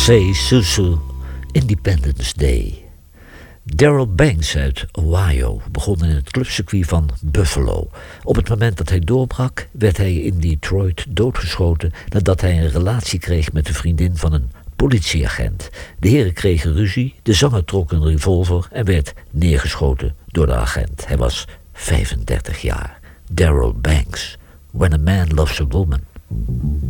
Say Susu, Independence Day. Daryl Banks uit Ohio begon in het clubcircuit van Buffalo. Op het moment dat hij doorbrak, werd hij in Detroit doodgeschoten nadat hij een relatie kreeg met de vriendin van een politieagent. De heren kregen ruzie, de zanger trok een revolver en werd neergeschoten door de agent. Hij was 35 jaar. Daryl Banks, When a Man Loves a Woman.